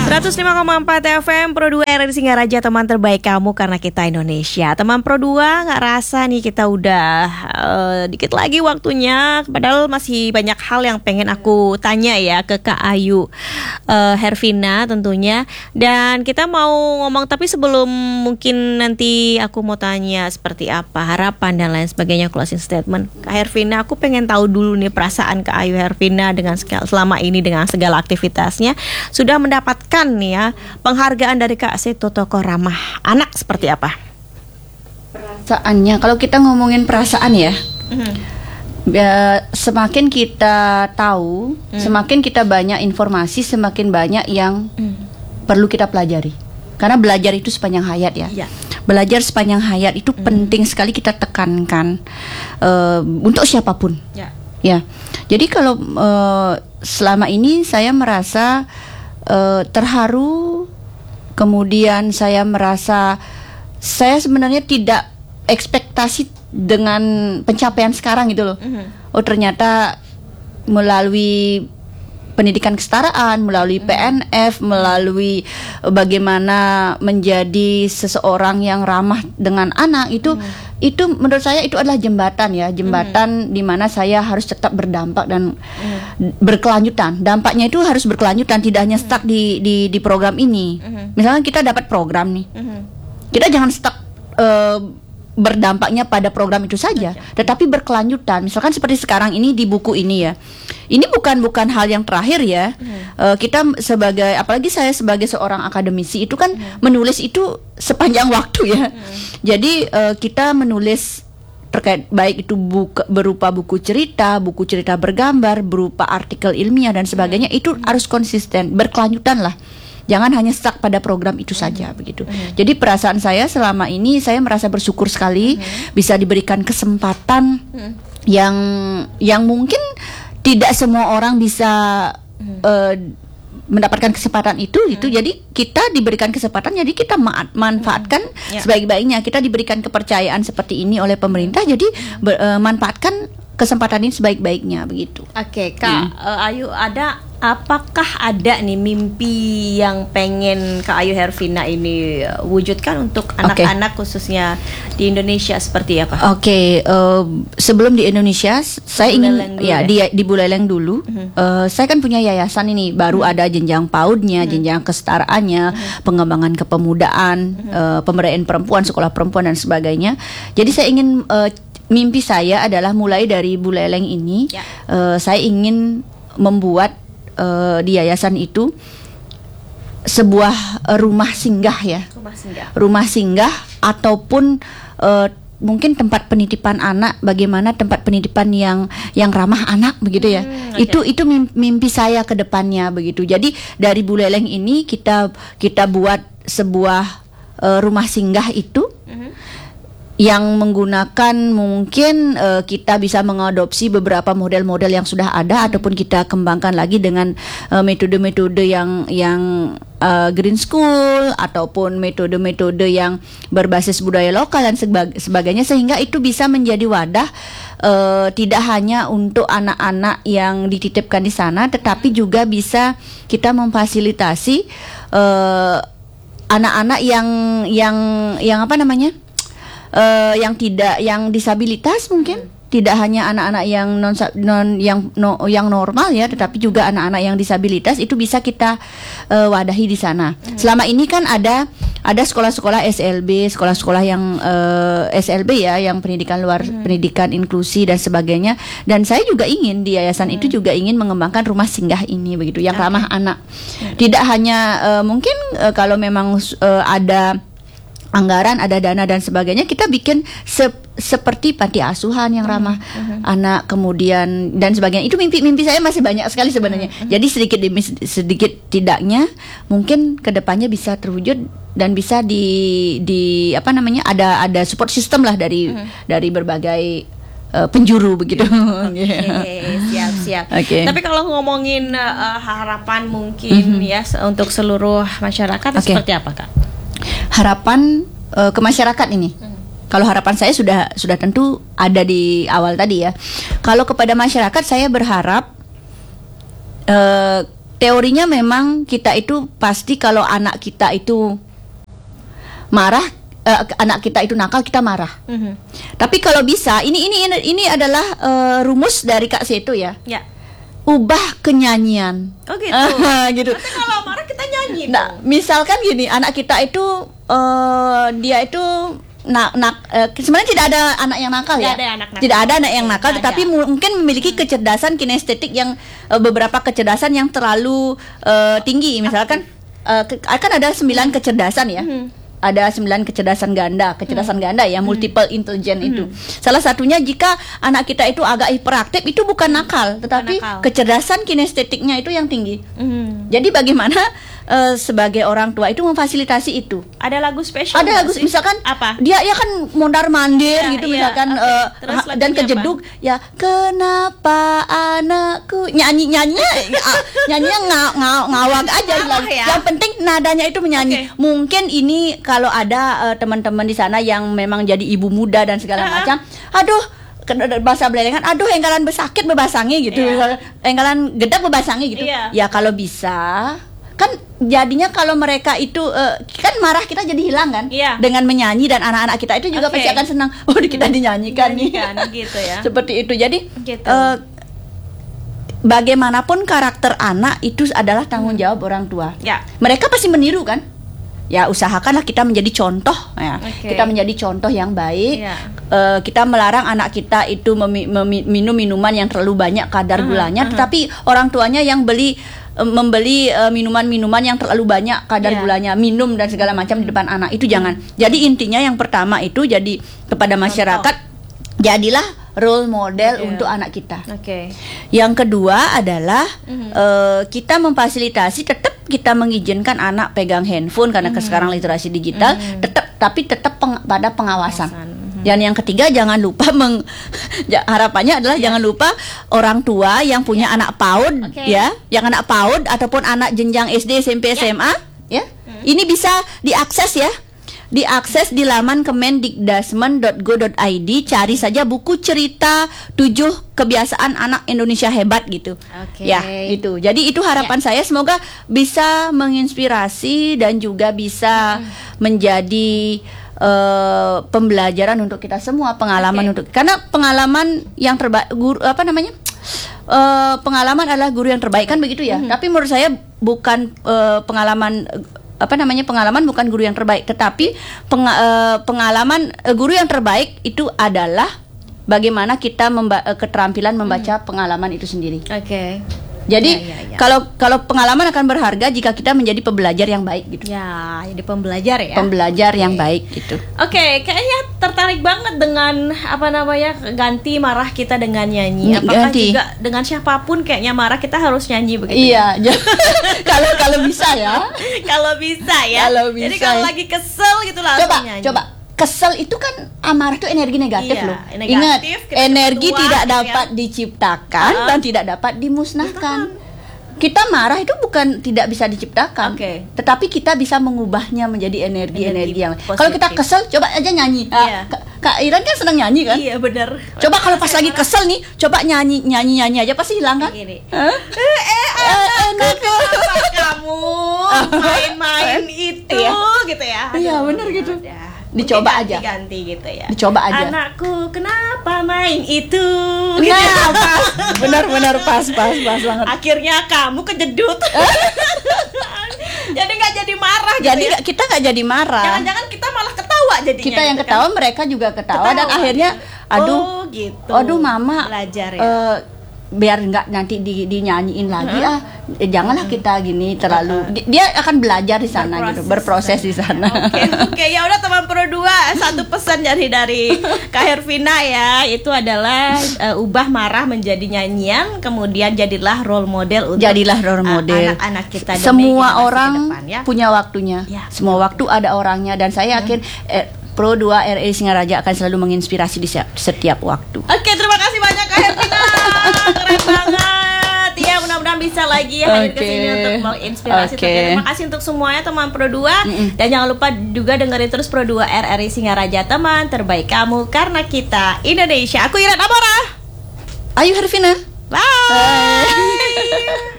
105,4 FM Pro 2 RRI Singaraja, teman terbaik kamu karena kita Indonesia. Teman Pro 2, nggak rasa nih kita udah dikit lagi waktunya. Padahal masih banyak hal yang pengen aku tanya ya ke Kak Ayu Hervina tentunya. Dan kita mau ngomong, tapi sebelum mungkin nanti aku mau tanya seperti apa harapan dan lain sebagainya, closing statement Kak Hervina, aku pengen tahu dulu nih perasaan Kak Ayu Hervina dengan selama ini dengan segala aktivitasnya sudah mendapatkan nih ya penghargaan dari Kak Seto, tokoh ramah anak, seperti apa perasaannya? Kalau kita ngomongin perasaan ya, semakin kita tahu, semakin kita banyak informasi, semakin banyak yang perlu kita pelajari. Karena belajar itu sepanjang hayat ya. Belajar sepanjang hayat itu penting sekali kita tekankan untuk siapapun. Ya. Jadi kalau selama ini saya merasa terharu, kemudian saya merasa saya sebenarnya tidak ekspektasi dengan pencapaian sekarang gitu loh. Oh, ternyata melalui pendidikan kesetaraan, melalui PNF, melalui bagaimana menjadi seseorang yang ramah dengan anak, itu menurut saya itu adalah jembatan ya, jembatan di mana saya harus tetap berdampak dan berkelanjutan. Dampaknya itu harus berkelanjutan, tidak hanya stuck di program ini. Misalnya kita dapat program nih, kita jangan stuck berdampaknya pada program itu saja, tetapi berkelanjutan. Misalkan seperti sekarang ini di buku ini ya, ini bukan hal yang terakhir ya. Kita sebagai, apalagi saya sebagai seorang akademisi itu kan menulis itu sepanjang waktu ya. Jadi kita menulis terkait baik itu berupa buku cerita bergambar, berupa artikel ilmiah dan sebagainya, itu harus konsisten, berkelanjutan lah. Jangan hanya stuck pada program itu saja begitu. Jadi perasaan saya selama ini, saya merasa bersyukur sekali bisa diberikan kesempatan yang mungkin tidak semua orang bisa mendapatkan kesempatan itu. Jadi kita diberikan kesempatan, jadi kita manfaatkan sebaik-baiknya. Kita diberikan kepercayaan seperti ini oleh pemerintah, jadi manfaatkan kesempatan ini sebaik-baiknya begitu. Oke, Kak Ayu, apakah ada nih mimpi yang pengen Kak Ayu Hervina ini wujudkan untuk anak-anak khususnya di Indonesia seperti apa? Sebelum di Indonesia, saya ingin di Buleleng dulu. Saya kan punya yayasan ini, baru ada jenjang PAUD-nya, jenjang kesetaraannya, pengembangan kepemudaan, pemberdayaan perempuan, sekolah perempuan dan sebagainya. Jadi saya ingin mimpi saya adalah mulai dari Buleleng ini, saya ingin membuat di yayasan itu sebuah rumah singgah ya, rumah singgah ataupun mungkin tempat penitipan anak. Bagaimana tempat penitipan yang ramah anak begitu ya. Itu mimpi saya ke depannya begitu. Jadi dari Buleleng ini kita buat sebuah rumah singgah itu yang menggunakan mungkin kita bisa mengadopsi beberapa model-model yang sudah ada, ataupun kita kembangkan lagi dengan metode-metode yang green school, ataupun metode-metode yang berbasis budaya lokal dan sebagainya, sehingga itu bisa menjadi wadah tidak hanya untuk anak-anak yang dititipkan di sana, tetapi juga bisa kita memfasilitasi anak-anak yang apa namanya, yang disabilitas mungkin. Tidak hanya anak-anak yang normal ya, tetapi juga anak-anak yang disabilitas itu bisa kita wadahi di sana. Selama ini kan ada sekolah-sekolah SLB, sekolah-sekolah yang SLB ya, yang pendidikan luar, pendidikan inklusi dan sebagainya. Dan saya juga ingin di yayasan itu juga ingin mengembangkan rumah singgah ini begitu, yang ramah anak. Tidak hanya mungkin kalau memang ada anggaran, ada dana dan sebagainya, kita bikin seperti panti asuhan yang ramah anak, kemudian dan sebagainya. Itu mimpi saya masih banyak sekali sebenarnya. Jadi sedikit demi sedikit tidaknya mungkin kedepannya bisa terwujud dan bisa di apa namanya, ada support system lah dari berbagai penjuru begitu. Siap. Tapi kalau ngomongin harapan mungkin ya untuk seluruh masyarakat seperti apa, Kak? Harapan ke masyarakat ini. Kalau harapan saya sudah tentu ada di awal tadi ya. Kalau kepada masyarakat, saya berharap teorinya memang kita itu pasti kalau anak kita itu marah, anak kita itu nakal, kita marah. Tapi kalau bisa, ini adalah rumus dari Kak Seto ya. Ubah ke nyanyian. Oh gitu. Gitu. Nanti kalau marah kita nyanyi. Nah, misalkan gini, anak kita itu dia itu sebenarnya tidak ada anak yang nakal ya. Tidak ada anak yang nakal, tetapi mungkin memiliki kecerdasan kinestetik yang beberapa kecerdasan yang terlalu tinggi. Misalkan akan ada 9 kecerdasan ya. Ada 9 kecerdasan ganda ya, multiple intelligence itu. Salah satunya jika anak kita itu agak hiperaktif, itu bukan nakal, tetapi kecerdasan kinestetiknya itu yang tinggi. Jadi bagaimana sebagai orang tua itu memfasilitasi itu? Ada lagu spesial? Ada lagu, misalkan apa? Dia kan mondar-mandir gitu, misalkan dan kejeduk apa? Ya, kenapa anakku nyanyinya ngawang aja ya? Yang penting nadanya itu menyanyi. Mungkin ini kalau ada teman-teman di sana yang memang jadi ibu muda dan segala macam, aduh, bahasa Belendengan, aduh enggalan besakit bebasangi gitu, enggalan gedak bebasangi gitu. Ya kalau bisa, kan jadinya kalau mereka itu kan marah kita jadi hilang kan, dengan menyanyi, dan anak-anak kita itu juga pasti akan senang. Oh, kita dinyanyikan nih, gitu ya. Seperti itu. Jadi bagaimanapun karakter anak itu adalah tanggung jawab orang tua. Mereka pasti meniru kan. Ya, usahakanlah kita menjadi contoh ya. Kita menjadi contoh yang baik. Kita melarang anak kita itu minum minuman yang terlalu banyak kadar gulanya, tetapi orang tuanya yang membeli minuman-minuman yang terlalu banyak kadar gulanya, minum dan segala macam di depan anak, itu jangan. Jadi intinya yang pertama itu, jadi kepada masyarakat, jadilah role model untuk anak kita. Yang kedua adalah kita memfasilitasi, tetap kita mengizinkan anak pegang handphone karena sekarang literasi digital, tetap pada pengawasan. Dan yang ketiga, jangan lupa harapannya adalah jangan lupa orang tua yang punya anak PAUD ya, yang anak PAUD ataupun anak jenjang SD, SMP, SMA ya. Ini bisa diakses ya. Diakses di laman kemendikdasmen.go.id, cari saja buku cerita 7 kebiasaan anak Indonesia hebat gitu. Ya, itu. Jadi itu harapan saya, semoga bisa menginspirasi dan juga bisa menjadi pembelajaran untuk kita semua, pengalaman untuk, karena pengalaman yang terbaik, pengalaman adalah guru yang terbaik kan begitu ya. Tapi menurut saya bukan pengalaman bukan guru yang terbaik, tetapi pengalaman guru yang terbaik itu adalah bagaimana kita keterampilan membaca pengalaman itu sendiri. Jadi kalau pengalaman akan berharga jika kita menjadi pembelajar yang baik gitu. Ya, jadi pembelajar ya. Pembelajar yang baik gitu. Kayaknya tertarik banget dengan ganti marah kita dengan nyanyi. Apakah juga dengan siapapun kayaknya marah kita harus nyanyi begitu? Iya. Kalau bisa ya. Kalau bisa ya. Jadi kalau lagi kesel gitu langsung nyanyi. Coba. Kesel itu kan, amarah itu energi negatif loh. Ingat, energi tidak dapat diciptakan dan tidak dapat dimusnahkan. Kita marah itu bukan tidak bisa diciptakan, tetapi kita bisa mengubahnya menjadi energi yang. Kalau kita kesel, coba aja nyanyi. Kak Iran kan senang nyanyi kan? Iya, benar. Coba kalau pas lagi kesel nih, coba nyanyi aja pasti hilang kan? Enak kamu main-main itu gitu ya. Iya, benar gitu. Dicoba aja. Ganti gitu ya. Dicoba aja. Anakku, kenapa main itu? Gitu. Benar pas banget. Akhirnya kamu kejedut. Jadi nggak jadi marah. Jadi gitu ya? Kita nggak jadi marah. Jangan-jangan kita malah ketawa jadinya. Kita yang ketawa, mereka juga ketawa. Dan akhirnya, aduh mama. Belajar ya. Biar nggak nanti dinyanyiin lagi janganlah kita gini terlalu. Dia akan belajar di sana gitu, berproses di sana. Oke, ya udah teman Pro 2, satu pesan dari Kak Hervina ya, itu adalah ubah marah menjadi nyanyian, kemudian jadilah role model untuk anak-anak kita. Semua orang punya waktunya. Semua waktu ada orangnya, dan saya yakin Pro 2 RRI Singaraja akan selalu menginspirasi di setiap waktu. Oke, terima kasih banyak Kak Hervina. Keren banget. Ya, mudah-mudahan bisa lagi hadir ke sini untuk menginspirasi. Terima kasih untuk semuanya teman Pro 2. Dan jangan lupa juga dengerin terus Pro 2 RRI Singaraja, teman terbaik kamu karena kita Indonesia. Aku Iren Amora. Ayu Hervina. Bye.